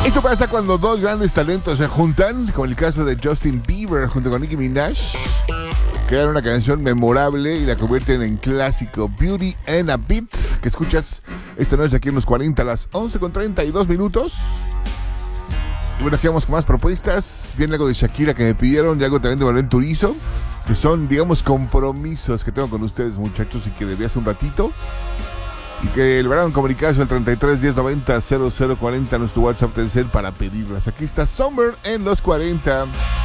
Esto pasa cuando dos grandes talentos se juntan, como el caso de Justin Bieber junto con Nicki Minaj, crean una canción memorable y la convierten en clásico. Beauty and a Beat, que escuchas esta noche aquí en los 40 a las 11:32. Y bueno, aquí vamos con más propuestas. Viene algo de Shakira que me pidieron y algo también de Manuel Turizo, que son, digamos, compromisos que tengo con ustedes, muchachos, y que debí hace un ratito. Y que lograron comunicarse al 33 10 90 0040 nuestro WhatsApp Telcel para pedirlas. Aquí está Summer en los 40.